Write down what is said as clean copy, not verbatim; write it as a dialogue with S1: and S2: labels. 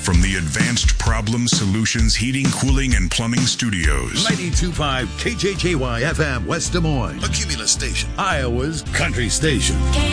S1: from the Advanced Problem Solutions Heating, Cooling, and Plumbing Studios.
S2: 92.5 KJKY FM, West Des Moines.
S3: A Cumulus station.
S2: Iowa's country station.